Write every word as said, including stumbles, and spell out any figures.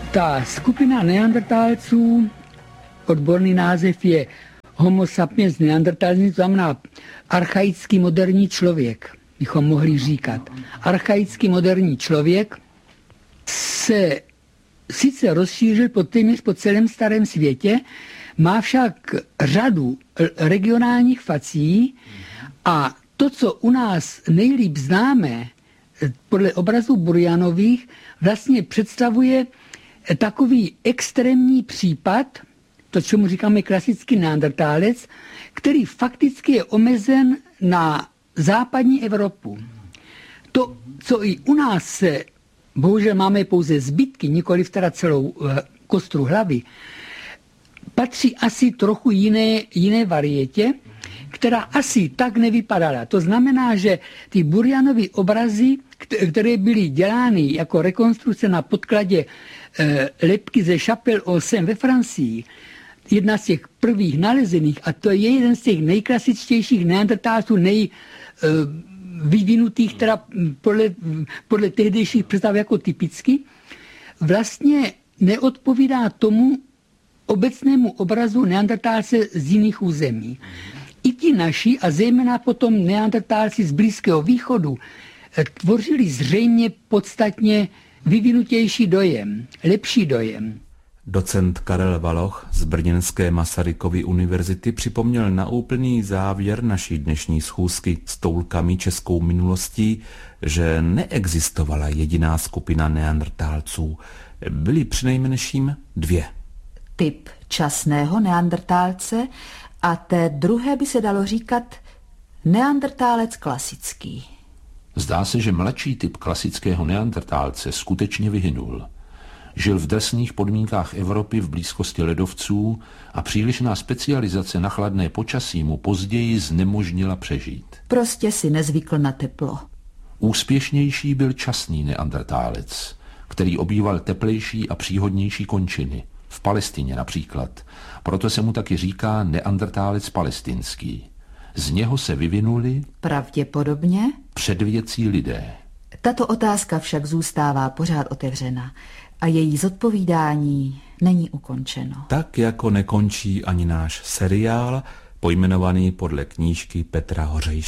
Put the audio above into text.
Ta skupina neandertálců, odborný název je Homo sapiens neanderthalensis, to znamená archaický moderní člověk, bychom mohli říkat. Archaický moderní člověk se sice rozšířil po, téměř po celém starém světě, má však řadu regionálních fací a to, co u nás nejlíp známe, podle obrazů Burjanových, vlastně představuje takový extrémní případ, to, čemu říkáme klasický neandertálec, který fakticky je omezen na západní Evropu. To, co i u nás se, bohužel máme pouze zbytky, nikoliv teda celou kostru hlavy, patří asi trochu jiné, jiné varietě, která asi tak nevypadala. To znamená, že ty Burjanovy obrazy, které byly dělány jako rekonstrukce na podkladě e, lebky ze Chapelle aux Saints ve Francii, jedna z těch prvých nalezených, a to je jeden z těch nejklasičtějších neandertálců, nejvyvinutých, e, teda podle, podle tehdejších představ jako typicky, vlastně neodpovídá tomu obecnému obrazu neandertálce z jiných území. I ti naši, a zejména potom neandertálci z Blízkého východu, tvořili zřejmě podstatně vyvinutější dojem, lepší dojem. Docent Karel Valoch z brněnské Masarykovy univerzity připomněl na úplný závěr naší dnešní schůzky s toulkami českou minulostí, že neexistovala jediná skupina neandertálců. Byly přinejmenším dvě. Typ časného neandertálce a té druhé by se dalo říkat neandertálec klasický. Zdá se, že mladší typ klasického neandertálce skutečně vyhynul. Žil v drsných podmínkách Evropy v blízkosti ledovců a přílišná specializace na chladné počasí mu později znemožnila přežít. Prostě si nezvykl na teplo. Úspěšnější byl časný neandertálec, který obýval teplejší a příhodnější končiny. V Palestině například. Proto se mu taky říká neandertálec palestinský. Z něho se vyvinuli pravděpodobně předvěcí lidé. Tato otázka však zůstává pořád otevřena a její zodpovídání není ukončeno. Tak jako nekončí ani náš seriál, pojmenovaný podle knížky Petra Hořejšíka.